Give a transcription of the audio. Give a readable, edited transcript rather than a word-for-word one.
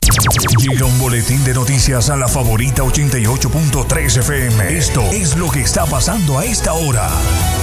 Llega un boletín de noticias a La Favorita 88.3 FM. Esto es lo que está pasando a esta hora.